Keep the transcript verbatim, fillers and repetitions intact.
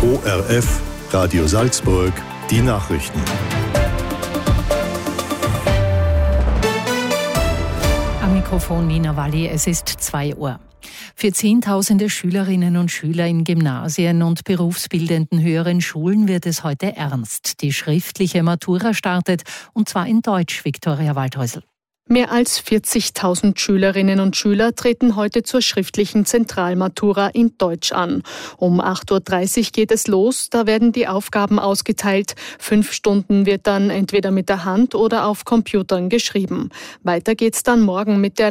O R F, Radio Salzburg, die Nachrichten. Am Mikrofon Nina Walli, es ist zwei Uhr. Für Zehntausende Schülerinnen und Schüler in Gymnasien und berufsbildenden höheren Schulen wird es heute ernst. Die schriftliche Matura startet, und zwar in Deutsch, Viktoria Waldhäusl. Mehr als vierzigtausend Schülerinnen und Schüler treten heute zur schriftlichen Zentralmatura in Deutsch an. Um acht Uhr dreißig geht es los, da werden die Aufgaben ausgeteilt. Fünf Stunden wird dann entweder mit der Hand oder auf Computern geschrieben. Weiter geht's dann morgen mit der